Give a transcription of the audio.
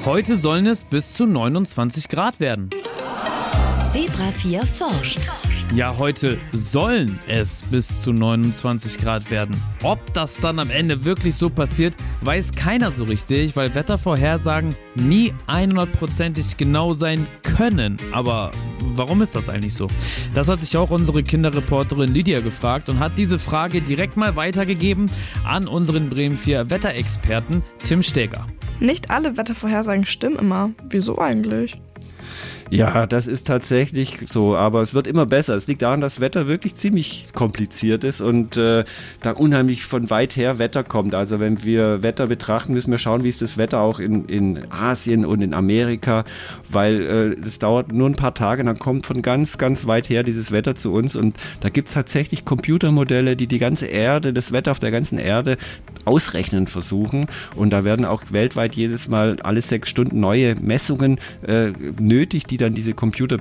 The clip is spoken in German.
Heute sollen es bis zu 29 Grad werden. Zebra 4 forscht. Ja, heute sollen es bis zu 29 Grad werden. Ob das dann am Ende wirklich so passiert, weiß keiner so richtig, weil Wettervorhersagen nie 100%ig genau sein können. Aber warum ist das eigentlich so? Das hat sich auch unsere Kinderreporterin Lydia gefragt und hat diese Frage direkt mal weitergegeben an unseren Bremen 4 Wetterexperten Tim Steger. Nicht alle Wettervorhersagen stimmen immer. Wieso eigentlich? Ja, das ist tatsächlich so, aber es wird immer besser. Es liegt daran, dass das Wetter wirklich ziemlich kompliziert ist und da unheimlich von weit her Wetter kommt. Also wenn wir Wetter betrachten, müssen wir schauen, wie ist das Wetter auch in Asien und in Amerika, weil es dauert nur ein paar Tage, dann kommt von ganz, ganz weit her dieses Wetter zu uns und da gibt es tatsächlich Computermodelle, die ganze Erde, das Wetter auf der ganzen Erde ausrechnen versuchen und da werden auch weltweit jedes Mal alle 6 Stunden neue Messungen nötig, die dann diese Computer